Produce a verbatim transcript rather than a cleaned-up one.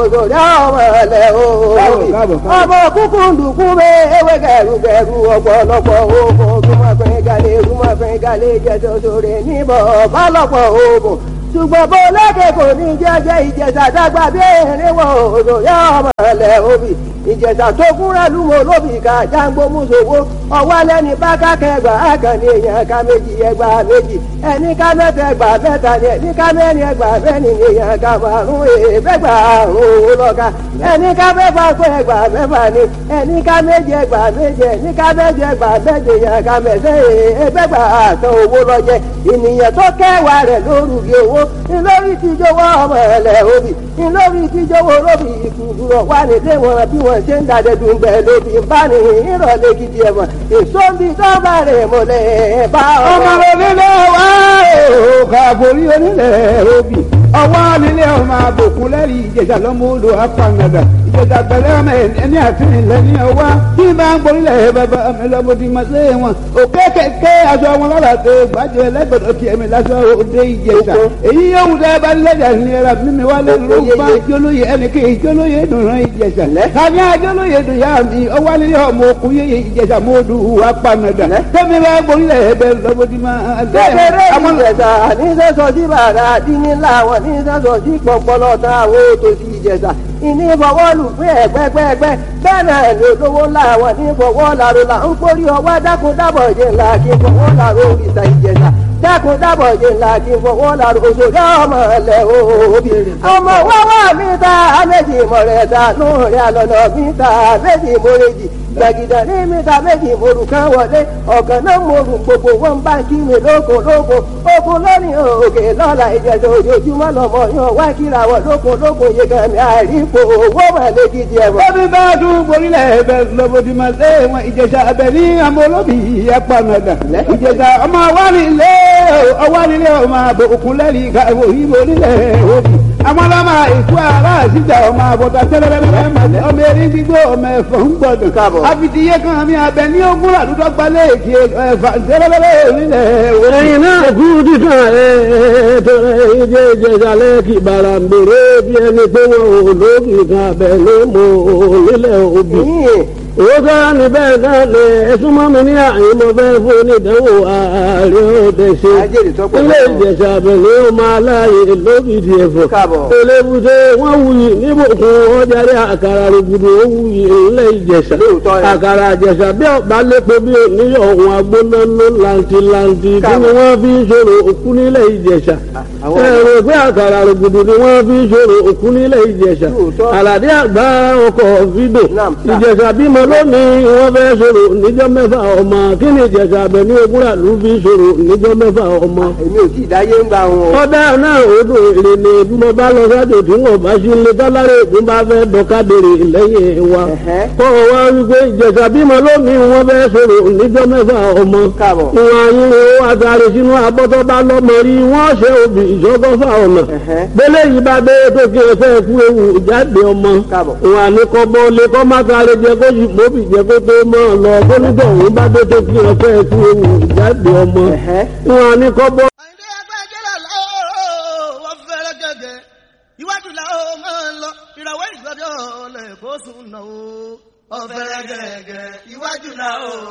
òṣòrí ọmọ ẹlẹ́ o. ọmọ kúkú ndùkú bẹ ewé gẹrugẹru ọ̀pọ̀lọpọ̀ oògùn rúmọ̀fẹ́ galẹ̀ rúmọ̀fẹ́ galẹ̀ jẹ́jọ́ sórí níbọ̀ bálọ̀pọ̀ oògùn ṣùgbọ́n bó lékè kò ní jẹ́jẹ́ ìjẹ̀ṣà dàgbà bí erin wọ òṣòrí ọmọ ẹlẹ́ obì ìjẹ̀ṣà tó kúnra lúmọ̀ lóbì ká jágbó mùsòwò ọwọ́ lẹ́ni bá kákẹ́gbà àkànní èèyàn ká méjì ẹgbà méjì ẹni ká mẹ́ta ẹgbà mẹ́ta ni ẹni ká mẹ́rin ẹgbà mẹ́rin ni èèyàn ká márùn èèfẹ́gbà àrùn òun lọ́ka ẹni ká mẹ́fà pé ẹgbà mẹ́fà ni ẹni ká méje ẹgbà méje ẹni ká méje ẹgbà méje èèyàn ká mẹ́sẹ̀ èèfẹ́gbà àtàn owó lọ́jẹ́ ènìyàn tó kẹwàá rẹ̀ lórúkẹ owó ńlórí tíjọwọ́ ọmọ ẹ̀lẹ́ òbí ńlórí tíjọwọ́ lóbì ìkùrọ̀ wà ní déwọ̀n bí wọ́n ṣe ń dàdẹ́dùn bẹ́ẹ̀ lóbi ń bá ní ìrọ̀lẹ́ gidi ẹ̀wọ̀n èso ń bi dọ́gba rẹ̀ mọ́lẹ̀ bá ọ̀rọ̀. ọmọ onílé wa ò kàbórí onílé òbí ọwọ́ nílé ọmọ àbòkù lẹ́rì ìjẹ̀jà lọ́mọ odò apanadà ìjẹ̀jà pẹ̀lẹ́ ọmọ ẹni àti ilẹ̀ ní ọwá tí bá ń gborílẹ̀ bàbá mi lọ́mọdé máa ṣe wọn òkè kẹ̀kẹ́ aṣọ wọn lọ́la tó gbàjẹ́ lẹ́gbẹ̀dọ̀ kí ẹ̀mí lásọ òde ìjẹ̀jà èyí yóò dẹ́ bá lẹ́jà ní ẹ̀rọ mímí wá lé ló bá jólóye ẹnì kí jólóye dùnrán ìjẹ̀jà kàní àjólóye dùn yá mi ọwọ́ nílé ọmọ òkú yé ìjẹ̀jà mọ́ọ́dù apanadà tẹ́mi bá gborílẹ̀ ẹ̀bẹ̀ lọ́mọdé máa dẹ́ àwọn ìjẹ̀ṣà ní sẹ́sọ̀ sí bàrà dínní láwọn ní sẹ́sọ̀ sí pọ̀pọ̀lọ́ tá àwọn ètò sí ìjẹ̀ṣà ìní fọwọ́ lù pé ẹ̀gbẹ́gbẹ́gbẹ́ bẹ́ẹ̀ náà lè lówó láwọn ní fọwọ́ làrò là ń kórí ọwọ́ dákun dábọ̀ jẹ́ ńlá kí fọwọ́ làrò òrìṣà ìjẹ̀ṣà dákun dábọ̀ jẹ́ ńlá kí fọwọ́ làrò òṣòrí ọmọ ẹlẹ́ òbí ọmọ wọ́wọ́ mi ta méjì mọ̀rẹ́ta lóòrè àlọ́nà mi ta méjì mọ̀rẹ́jì gbàgìdà ní mẹ́ta méjì morù kan wọlé ọ̀kan náà morù gbogbo wọn bá kí mi lóko lóko oko lónìí òkè lọ́la ìjẹ̀dọ̀ ojoojúmọ́ lọ́mọ yan wá kíra wọ lóko lóko yegami àìrípo owó màlẹ́ gidi ẹ̀wọ̀n. ó ti bá a dún borílẹ̀ ẹ̀bẹ̀ lọ́bọ̀dì máa lé wọn ìjẹ̀ṣà ẹ̀bẹ̀ ní àmọ́ olóbì apanadà ìjẹ̀ṣà ọmọ awánilé ọwánilé ọmọ àbò òkúlẹ́rì ìkàwé òyìnbó nílẹ̀ òbí àwọn ọlọ́mọ ìkú ara àṣìjà ọmọ àbọ̀tà tẹ́lẹ̀lẹ́lẹ́ ọmọ erin gbígbó ọmọ ẹ̀fọ́ ń gbọdọ̀ káàbọ̀ àfitìyé kan mi abẹ ní ogún àdúgbò gbalẹ̀ èkì ẹ̀fà tẹ́lẹ̀lẹ́lẹ́ nílẹ̀ òní. ẹ̀yin náà kú dídùn ẹ̀ tọrẹ ìjẹ́ ìjẹ́sàlẹ̀ kì bàrà ń bèrè bí ẹni pé wọn ò lóògì kan abẹ ló mọ nílẹ̀ òbí. owó sára ní bẹ́ẹ̀ náà lè ẹ̀sùn mọ́ mi ní àyè mo fẹ́ fún onídàáwò ààrẹ òde ṣe. ilé ìjẹ̀ṣà abẹ̀lẹ̀ ó máa láàyè lókìdí ẹ̀fọ́. elébùté wọ́n wuyì níbùkún ọjàre àkàrà rògbòdò ó wuyì ilẹ̀ ìjẹ̀ṣà. àkàrà ìjẹ̀ṣà bí ọ̀bá lépo bí oníyọ̀ ọ̀hún agbónáná làǹtìlàǹtì kí ni wọ́n fi ń ṣòro òkú nílẹ̀ ìjẹ̀ṣà. ẹ̀rọ pé àkàrà rògbòdò ni wọ́n fi ń ṣòro òkú nílẹ̀ ìjẹ̀ṣà. àlàdé àgbà ọkọ̀ fídò ìjẹ̀ṣà bímọ lónìí wọ́n fẹ́ sọ̀rọ̀ níjọ́ mẹ́fà ọmọ kí ni ìjẹ̀ṣà abẹ ní ogúnra ló fi sọ̀rọ̀ níjọ́ mẹ́fà ọmọ. èmi ò tí ì dáyé ń gbà wọn. ọ̀dà náà odò èrè ni bí mo bá lọ sájò tí wọn bá sí ilé tọ́lárẹ̀ ògùn bá fẹ́ dọ́kadèrè lẹ́yìn wa. kọ́ ọ wá wípé ìjẹ̀ṣà bímọ lónìí wọ́n fẹ́ sọ̀rọ̀ níjọ́ mẹ́fà ọmọ. ìwọ̀n ayé wo àtàrí sínú abọ́tọ́ bá lọ́mọ rí wọ́n ṣe òbí ìṣọ́gọ́fà ọ̀nà. bẹ́lẹ̀ yìí bá dé tó kí ẹ fẹ́ kú ewu ìjáde ọmọ. ìwọ̀n àníkọ́ bọ́ lé kọ́ má sáré jẹ kó yìí mọ́bì jẹ́ kó tó mọ́ ọ lọ bólúbọ̀ òun bá dé tó kí wọn fẹ́ kú ewu ìjáde ọmọ wọn ní kọ́ bọ́. àyìndé ẹgbẹ́ jẹ́lẹ̀ lọ́wọ́ wọ́n fẹ́rẹ́ gẹ́gẹ́ iwájú làwọn máa ń lọ ìràwọ̀ ìgbọ́dọ̀ lẹ́kọ̀ọ́ sùn náà ó. ọ̀fẹ́rẹ́ gẹ́gẹ́ iwájú làwọn.